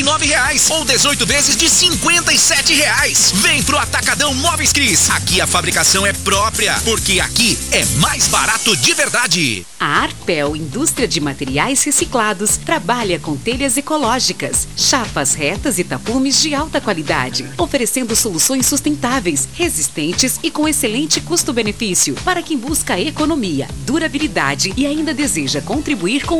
R$ ou 18 vezes de R$ 57. Vem pro Atacadão Móveis Cris. Aqui a fabricação é própria, porque aqui é mais barato de verdade. A Arpel Indústria de Materiais Reciclados trabalha com telhas ecológicas, chapas retas e tapumes de alta qualidade, oferecendo soluções sustentáveis, resistentes e com excelente custo-benefício para quem busca economia, durabilidade e ainda deseja contribuir com